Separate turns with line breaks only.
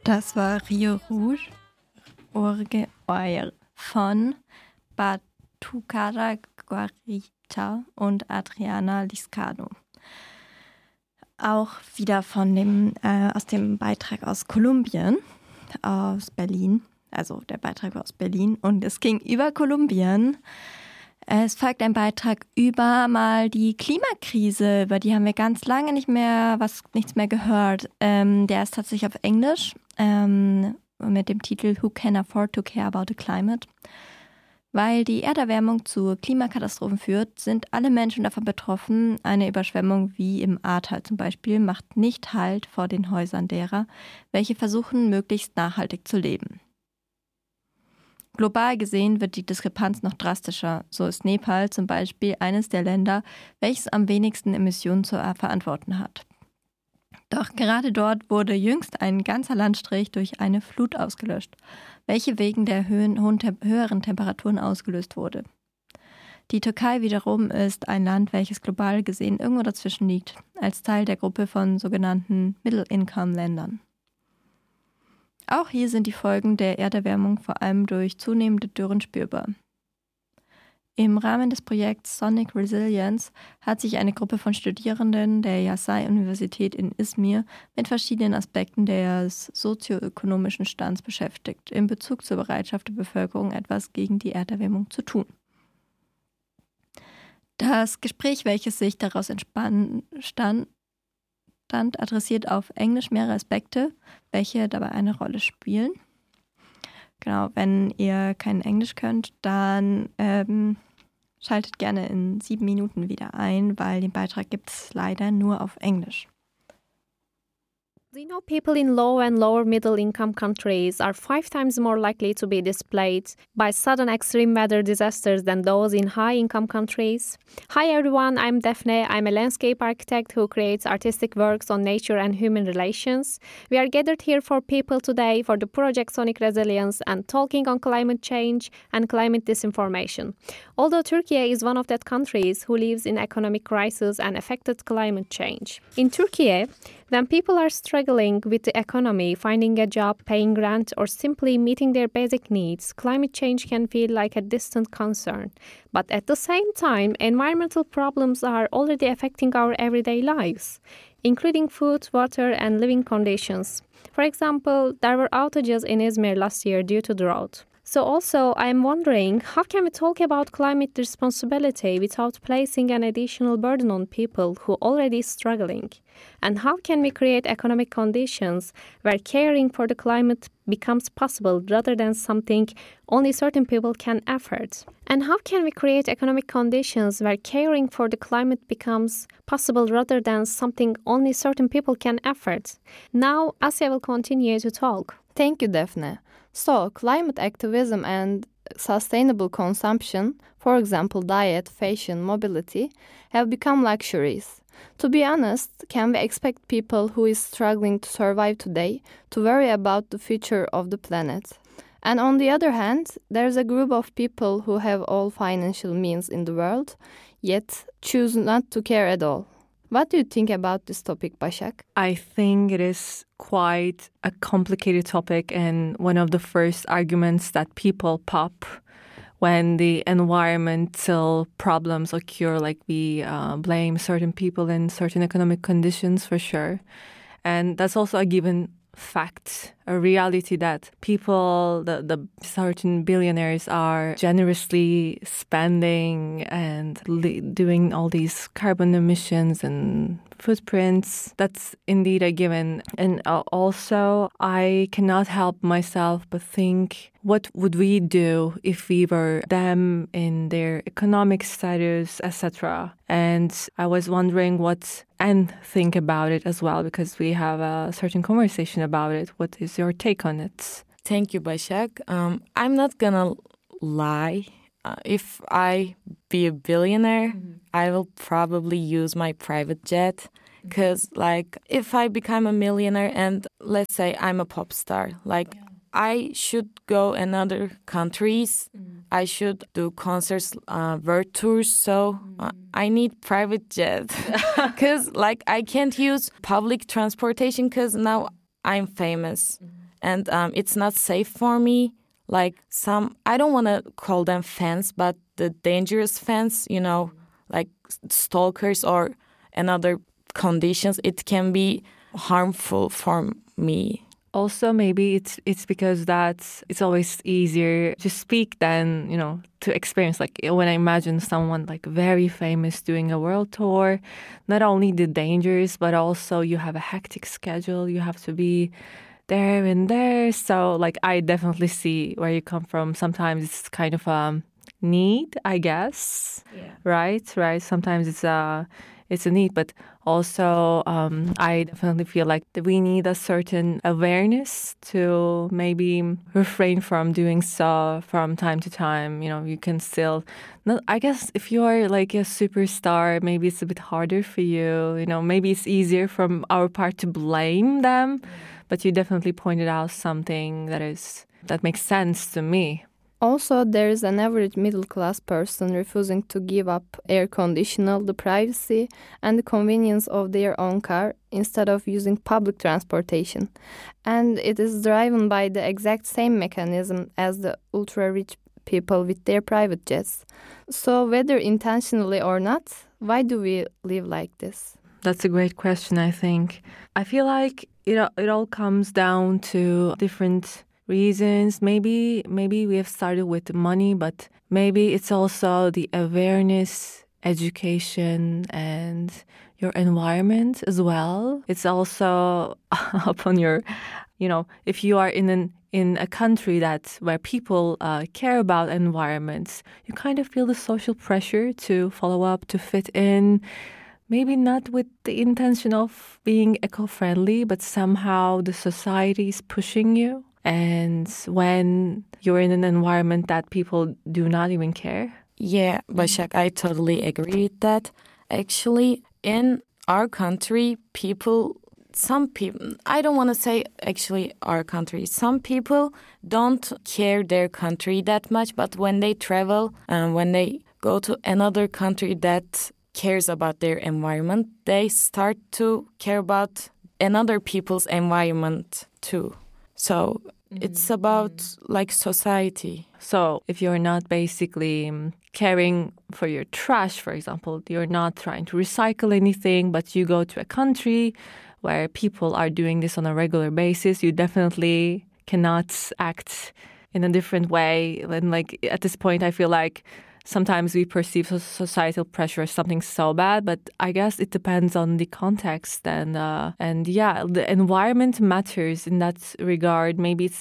Das war Rio Rouge Urgeoir von Batucada Guarita und Adriana Liscano. Auch wieder aus dem Beitrag aus Kolumbien, aus Berlin. Also der Beitrag war aus Berlin und es ging über Kolumbien. Es folgt ein Beitrag über mal die Klimakrise, über die haben wir ganz lange nichts mehr gehört. Der ist tatsächlich auf Englisch mit dem Titel Who Can Afford to Care About the Climate? Weil die Erderwärmung zu Klimakatastrophen führt, sind alle Menschen davon betroffen. Eine Überschwemmung wie im Ahrtal zum Beispiel macht nicht Halt vor den Häusern derer, welche versuchen, möglichst nachhaltig zu leben. Global gesehen wird die Diskrepanz noch drastischer. So ist Nepal zum Beispiel eines der Länder, welches am wenigsten Emissionen zu verantworten hat. Doch gerade dort wurde jüngst ein ganzer Landstrich durch eine Flut ausgelöscht, welche wegen der höheren Temperaturen ausgelöst wurde. Die Türkei wiederum ist ein Land, welches global gesehen irgendwo dazwischen liegt, als Teil der Gruppe von sogenannten Middle-Income-Ländern. Auch hier sind die Folgen der Erderwärmung vor allem durch zunehmende Dürren spürbar. Im Rahmen des Projekts Sonic Resilience hat sich eine Gruppe von Studierenden der Yasay-Universität in Izmir mit verschiedenen Aspekten des sozioökonomischen Stands beschäftigt, in Bezug zur Bereitschaft der Bevölkerung, etwas gegen die Erderwärmung zu tun. Das Gespräch, welches sich daraus entstand, adressiert auf Englisch mehrere Aspekte, welche dabei eine Rolle spielen. Genau, wenn ihr kein Englisch könnt, dann schaltet gerne in 7 Minuten wieder ein, weil den Beitrag gibt es leider nur auf Englisch.
We know people in low and lower middle income countries are 5 times more likely to be displaced by sudden extreme weather disasters than those in high income countries. Hi everyone, I'm Daphne. I'm a landscape architect who creates artistic works on nature and human relations. We are gathered here for people today for the project Sonic Resilience and talking on climate change and climate disinformation. Although Turkey is one of that countries who lives in economic crisis and affected climate change. In Turkey, when people are struggling with the economy, finding a job, paying rent, or simply meeting their basic needs, climate change can feel like a distant concern. But at the same time, environmental problems are already affecting our everyday lives, including food, water, and living conditions. For example, there were outages in Izmir last year due to drought. So also, I'm wondering, how can we talk about climate responsibility without placing an additional burden on people who are already struggling? And how can we create economic conditions where caring for the climate becomes possible rather than something only certain people can afford? And how can we create economic conditions where caring for the climate becomes possible rather than something only certain people can afford? Now, Asya will continue to talk.
Thank you, Daphne. So, climate activism and sustainable consumption, for example, diet, fashion, mobility, have become luxuries. To be honest, can we expect people who is struggling to survive today to worry about the future of the planet? And on the other hand, there's a group of people who have all financial means in the world, yet choose not to care at all. What do you think about this topic, Başak?
I think it is quite a complicated topic and one of the first arguments that people pop when the environmental problems occur, like we blame certain people in certain economic conditions for sure. And that's also a given fact, a reality that people, the certain billionaires are generously spending and doing all these carbon emissions and footprints. That's indeed a given. And also, I cannot help myself but think, what would we do if we were them in their economic status, etc.? And I was wondering what and think about it as well, because we have a certain conversation about it. What is your take on it?
Thank you, Başak. I'm not gonna lie. If I be a billionaire, I will probably use my private jet. Because, if I become a millionaire and let's say I'm a pop star, I should go in other countries. I should do concerts, world tours. So I need private jet because I can't use public transportation because now I'm famous. and it's not safe for me. Like I don't want to call them fans, but the dangerous fans, like stalkers or another conditions, it can be harmful for me.
Also, maybe it's because it's always easier to speak than, to experience. Like when I imagine someone like very famous doing a world tour, not only the dangers, but also you have a hectic schedule. You have to be there and there. So like I definitely see where you come from. Sometimes it's kind of a need, I guess. Yeah. Right. Sometimes it's a need, but also I definitely feel like that we need a certain awareness to maybe refrain from doing so from time to time. You can still, I guess if you're like a superstar, maybe it's a bit harder for you. Maybe it's easier from our part to blame them, but you definitely pointed out something that makes sense to me.
Also, there is an average middle-class person refusing to give up air conditioner, the privacy, and the convenience of their own car instead of using public transportation. And it is driven by the exact same mechanism as the ultra-rich people with their private jets. So, whether intentionally or not, why do we live like this?
That's a great question, I think. I feel like it all comes down to different reasons. Maybe we have started with money, but maybe it's also the awareness, education, and your environment as well. It's also upon your, if you are in a country where people care about environments, you kind of feel the social pressure to follow up, to fit in. Maybe not with the intention of being eco-friendly, but somehow the society is pushing you. And when you're in an environment that people do not even care.
Yeah, Başak, I totally agree with that. Actually, in our country, some people, I don't want to say actually our country, some people don't care their country that much, but when they travel, when they go to another country that cares about their environment, they start to care about another people's environment too. So it's about like society.
So if you're not basically caring for your trash, for example, you're not trying to recycle anything, but you go to a country where people are doing this on a regular basis, you definitely cannot act in a different way. And like at this point, I feel like sometimes we perceive societal pressure as something so bad, but I guess it depends on the context and yeah, the environment matters in that regard. Maybe it's